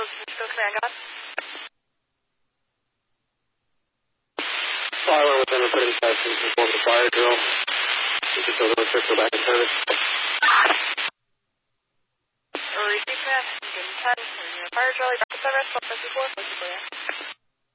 Cisco Command God. Fire within the putting session, perform the fire drill. You can go circle back in service. Receive command, good 10, we're doing a fire drill, back to service, 1254,